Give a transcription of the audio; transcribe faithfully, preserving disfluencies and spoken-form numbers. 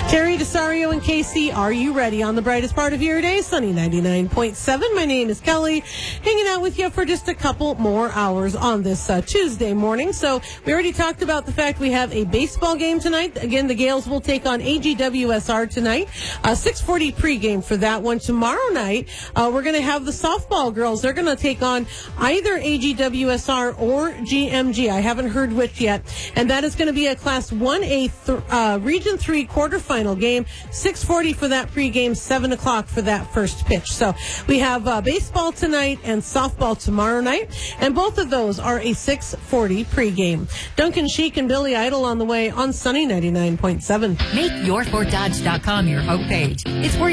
Terry Desario and Casey, are you ready on the brightest part of your day? Sunny ninety-nine point seven. My name is Kelly, hanging out with you for just a couple more hours on this uh, Tuesday morning. So we already talked about the fact we have a baseball game tonight. Again, the Gales will take on A G W S R tonight. Uh, six forty pregame for that one. Tomorrow night, uh, we're going to have the softball girls. They're going to take on either A G W S R or G M G. I haven't heard which yet. And that is going to be a Class one A th- uh, Region three quarterfinal game. six forty for that pregame, seven o'clock for that first pitch. So we have uh, baseball tonight and softball tomorrow night, and both of those are a six forty pregame. Duncan Sheik and Billy Idol on the way on Sunny ninety-nine point seven. Make your Fort Dodge dot com your homepage. It's where